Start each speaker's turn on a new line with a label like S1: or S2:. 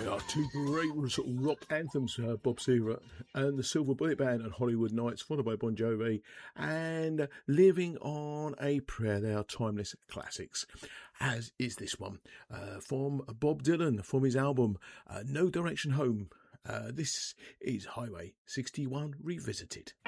S1: are two great sort of rock anthems, Bob Seger and the Silver Bullet Band and Hollywood Nights, followed by Bon Jovi and Living on a Prayer. They are timeless classics, as is this one from Bob Dylan from his album No Direction Home. This is Highway 61 Revisited.